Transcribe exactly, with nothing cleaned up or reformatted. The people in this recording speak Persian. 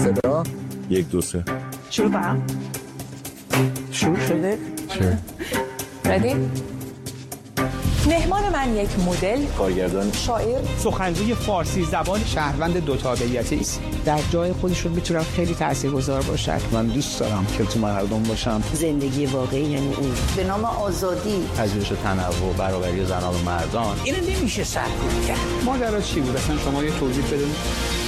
ابتدا یک دو سه شروع کنم. شروع شده. چه؟ ردی؟ مهمان من یک مدل، کارگردان، شاعر، سخنگوی فارسی زبان، شهروند دو تابعیتی است. در جای خودشون میتونم خیلی تاثیرگذار باشن. من دوست دارم که تو مردم باشم. زندگی واقعی یعنی این به نام آزادی، پذیرش تنوع، برابری زنان و مردان. اینو نمیشه سرکوب کرد. ماجرا چی بود اصلا شما یه توضیح بدید.